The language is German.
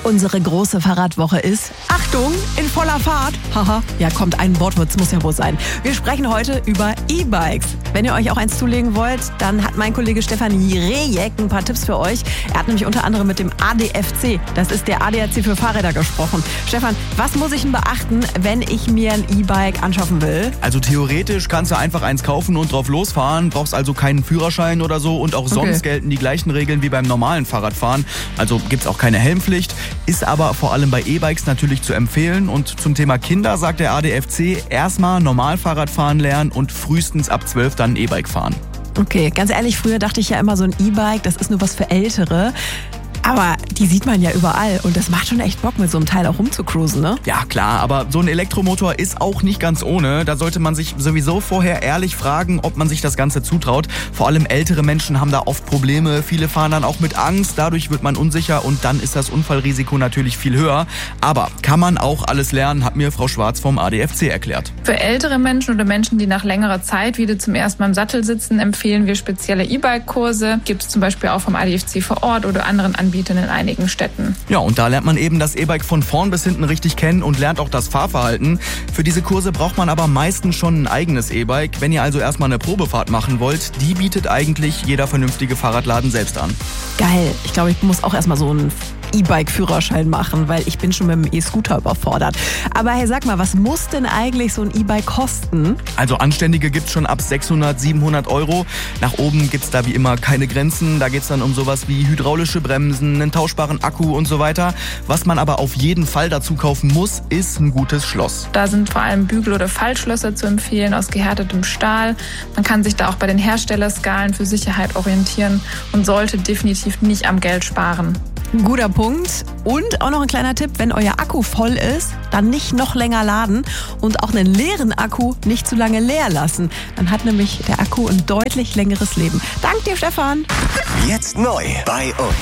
Unsere große Fahrradwoche ist, Achtung, in voller Fahrt. Haha, ja kommt, ein Wortwitz muss ja wohl sein. Wir sprechen heute über E-Bikes. Wenn ihr euch auch eins zulegen wollt, dann hat mein Kollege Stefan Jirejek ein paar Tipps für euch. Er hat nämlich unter anderem mit dem ADFC, das ist der ADAC für Fahrräder, gesprochen. Stefan, was muss ich denn beachten, wenn ich mir ein E-Bike anschaffen will? Also theoretisch kannst du einfach eins kaufen und drauf losfahren, brauchst also keinen Führerschein oder so und auch sonst gelten die gleichen Regeln wie beim normalen Fahrradfahren. Also gibt's auch keine Helmpflicht, ist aber vor allem bei E-Bikes natürlich zu empfehlen. Und zum Thema Kinder sagt der ADFC, erstmal normal Fahrradfahren lernen und frühestens ab 12 dann ein E-Bike fahren. Okay, ganz ehrlich, früher dachte ich ja immer, so ein E-Bike, das ist nur was für Ältere. Aber die sieht man ja überall und das macht schon echt Bock, mit so einem Teil auch rumzucruisen, ne? Ja klar, aber so ein Elektromotor ist auch nicht ganz ohne. Da sollte man sich sowieso vorher ehrlich fragen, ob man sich das Ganze zutraut. Vor allem ältere Menschen haben da oft Probleme. Viele fahren dann auch mit Angst, dadurch wird man unsicher und dann ist das Unfallrisiko natürlich viel höher. Aber kann man auch alles lernen, hat mir Frau Schwarz vom ADFC erklärt. Für ältere Menschen oder Menschen, die nach längerer Zeit wieder zum ersten Mal im Sattel sitzen, empfehlen wir spezielle E-Bike-Kurse. Gibt es zum Beispiel auch vom ADFC vor Ort oder anderen Anbietern in einigen Städten. Ja, und da lernt man eben das E-Bike von vorn bis hinten richtig kennen und lernt auch das Fahrverhalten. Für diese Kurse braucht man aber meistens schon ein eigenes E-Bike. Wenn ihr also erstmal eine Probefahrt machen wollt, die bietet eigentlich jeder vernünftige Fahrradladen selbst an. Geil. Ich glaube, ich muss auch erstmal so einen E-Bike-Führerschein machen, weil ich bin schon mit dem E-Scooter überfordert. Aber hey, sag mal, was muss denn eigentlich so ein E-Bike kosten? Also anständige gibt's schon ab 600, 700 Euro. Nach oben gibt's da wie immer keine Grenzen. Da geht's dann um sowas wie hydraulische Bremsen, einen tauschbaren Akku und so weiter. Was man aber auf jeden Fall dazu kaufen muss, ist ein gutes Schloss. Da sind vor allem Bügel- oder Faltschlösser zu empfehlen aus gehärtetem Stahl. Man kann sich da auch bei den Herstellerskalen für Sicherheit orientieren und sollte definitiv nicht am Geld sparen. Ein guter Punkt. Und auch noch ein kleiner Tipp, wenn euer Akku voll ist, dann nicht noch länger laden und auch einen leeren Akku nicht zu lange leer lassen. Dann hat nämlich der Akku ein deutlich längeres Leben. Dank dir, Stefan. Jetzt neu bei uns.